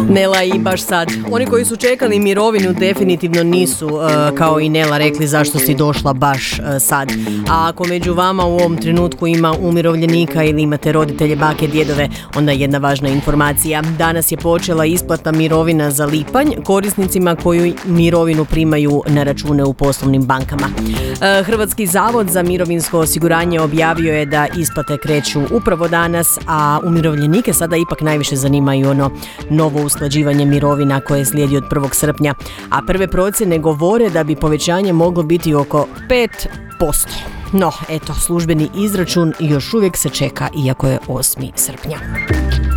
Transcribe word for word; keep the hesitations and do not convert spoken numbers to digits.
Nela, i baš sad. Oni koji su čekali mirovinu definitivno nisu, uh, kao i Nela, rekli zašto si došla baš uh, sad. A ako među vama u ovom trenutku ima umirovljenika ili imate roditelje, bake, djedove, onda jedna važna informacija. Danas je počela isplata mirovina za lipanj korisnicima koju mirovinu primaju na račune u poslovnim bankama. Uh, Hrvatski zavod za mirovinsko osiguranje objavio je da isplate kreću upravo danas, a umirovljenike sada ipak najviše zanimaju ono novo usklađivanje mirovina koje slijedi od prvog srpnja, a prve procjene govore da bi povećanje moglo biti oko pet posto. No, eto, službeni izračun još uvijek se čeka, iako je osmi srpnja.